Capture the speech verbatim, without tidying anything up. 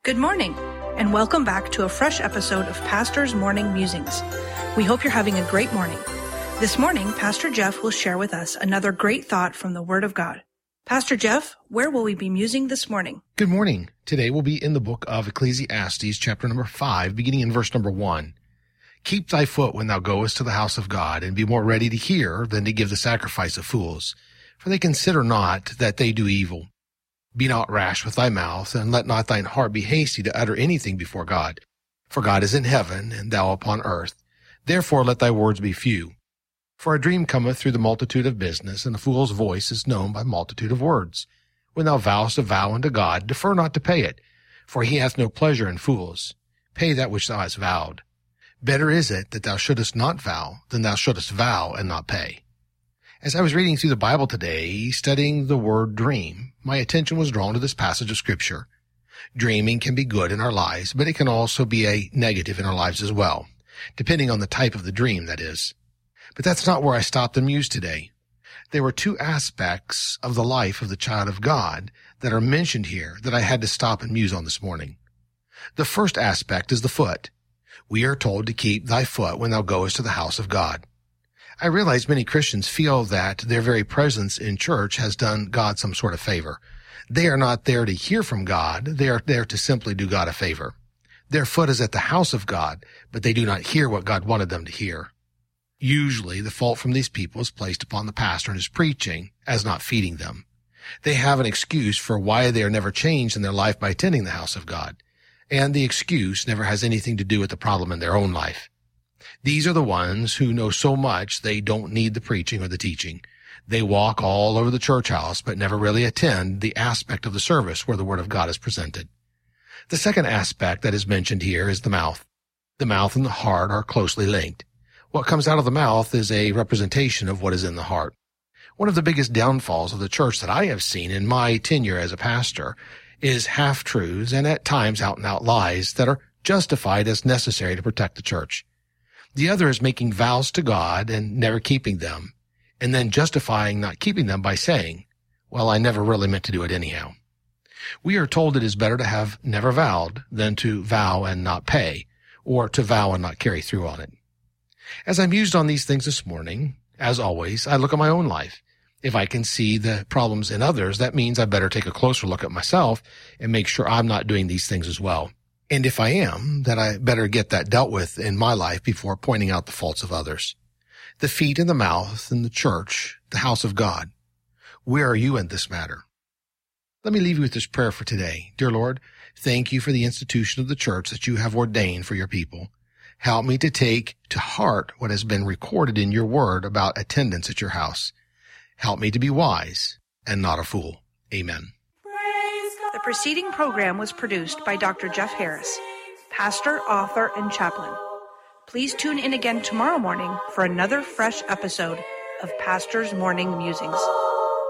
Good morning, and welcome back to a fresh episode of Pastor's Morning Musings. We hope you're having a great morning. This morning, Pastor Jeff will share with us another great thought from the Word of God. Pastor Jeff, where will we be musing this morning? Good morning. Today we'll be in the book of Ecclesiastes, chapter number five, beginning in verse number one. Keep thy foot when thou goest to the house of God, and be more ready to hear than to give the sacrifice of fools, for they consider not that they do evil. Be not rash with thy mouth, and let not thine heart be hasty to utter anything before God. For God is in heaven, and thou upon earth. Therefore let thy words be few. For a dream cometh through the multitude of business, and a fool's voice is known by multitude of words. When thou vowest a vow unto God, defer not to pay it, for he hath no pleasure in fools. Pay that which thou hast vowed. Better is it that thou shouldest not vow, than thou shouldest vow and not pay. As I was reading through the Bible today, studying the word dream, my attention was drawn to this passage of Scripture. Dreaming can be good in our lives, but it can also be a negative in our lives as well, depending on the type of the dream, that is. But that's not where I stopped and mused today. There were two aspects of the life of the child of God that are mentioned here that I had to stop and muse on this morning. The first aspect is the foot. We are told to keep thy foot when thou goest to the house of God. I realize many Christians feel that their very presence in church has done God some sort of favor. They are not there to hear from God. They are there to simply do God a favor. Their foot is at the house of God, but they do not hear what God wanted them to hear. Usually, the fault from these people is placed upon the pastor and his preaching as not feeding them. They have an excuse for why they are never changed in their life by attending the house of God, and the excuse never has anything to do with the problem in their own life. These are the ones who know so much they don't need the preaching or the teaching. They walk all over the church house, but never really attend the aspect of the service where the Word of God is presented. The second aspect that is mentioned here is the mouth. The mouth and the heart are closely linked. What comes out of the mouth is a representation of what is in the heart. One of the biggest downfalls of the church that I have seen in my tenure as a pastor is half-truths and at times out-and-out lies that are justified as necessary to protect the church. The other is making vows to God and never keeping them, and then justifying not keeping them by saying, well, I never really meant to do it anyhow. We are told it is better to have never vowed than to vow and not pay, or to vow and not carry through on it. As I mused on these things this morning, as always, I look at my own life. If I can see the problems in others, that means I better take a closer look at myself and make sure I'm not doing these things as well. And if I am, then I better get that dealt with in my life before pointing out the faults of others. The feet and the mouth and the church, the house of God. Where are you in this matter? Let me leave you with this prayer for today. Dear Lord, thank you for the institution of the church that you have ordained for your people. Help me to take to heart what has been recorded in your word about attendance at your house. Help me to be wise and not a fool. Amen. The preceding program was produced by Doctor Jeff Harris, pastor, author, and chaplain. Please tune in again tomorrow morning for another fresh episode of Pastor's Morning Musings.